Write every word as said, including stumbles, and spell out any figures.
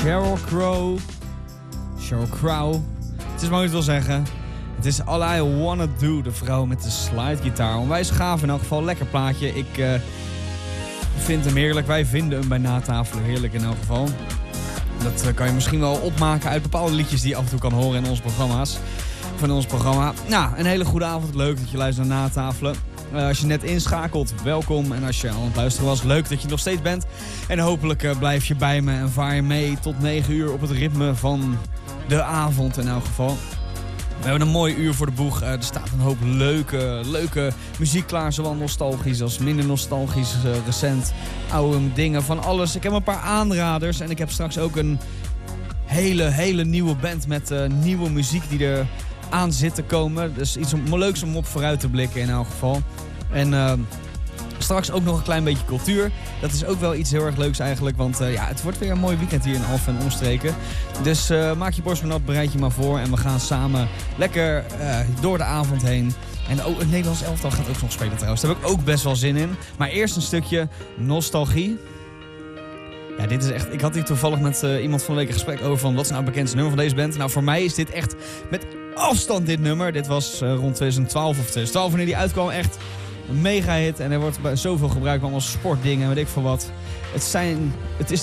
Sheryl Crow. Sheryl Crow. Het is maar hoe je het wil zeggen. Het is All I Wanna Do, de vrouw met de slidegitaar. Onwijs gaaf in elk geval, lekker plaatje. Ik uh, vind hem heerlijk. Wij vinden hem bij Natafelen heerlijk in elk geval. Dat uh, kan je misschien wel opmaken uit bepaalde liedjes die je af en toe kan horen in onze programma's. Van ons programma. Nou, een hele goede avond. Leuk dat je luistert naar Natafelen. Uh, als je net inschakelt, welkom. En als je al aan het luisteren was, leuk dat je nog steeds bent. En hopelijk uh, blijf je bij me en vaar je mee tot negen uur op het ritme van de avond in elk geval. We hebben een mooi uur voor de boeg. Uh, er staat een hoop leuke, leuke muziek klaar. Zowel nostalgisch als minder nostalgisch, uh, recent, oude dingen, van alles. Ik heb een paar aanraders en ik heb straks ook een hele, hele nieuwe band met uh, nieuwe muziek die er aan zit te komen. Dus iets om, leuks om op vooruit te blikken in elk geval. En uh, straks ook nog een klein beetje cultuur. Dat is ook wel iets heel erg leuks eigenlijk. Want uh, ja, het wordt weer een mooi weekend hier in Alphen en omstreken. Dus uh, maak je borst maar nat, bereid je maar voor. En we gaan samen lekker uh, door de avond heen. En ook het Nederlands elftal gaat ook nog spelen trouwens. Daar heb ik ook best wel zin in. Maar eerst een stukje nostalgie. Ja, dit is echt... Ik had hier toevallig met uh, iemand van de week een gesprek over van wat is nou het bekendste nummer van deze band. Nou, voor mij is dit echt met afstand dit nummer. Dit was uh, rond twintig twaalf of twintig twaalf wanneer die uitkwam. Echt een mega hit. En er wordt bij zoveel gebruikt van allemaal sportdingen en weet ik veel wat. Het zijn... Het is